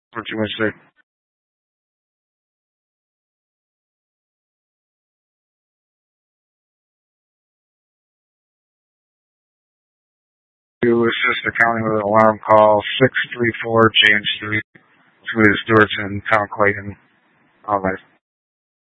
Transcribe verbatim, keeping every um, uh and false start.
What you want to say? You assist the county with an alarm call six three four James Street. Sweet Stewart's in Town Clayton. All right.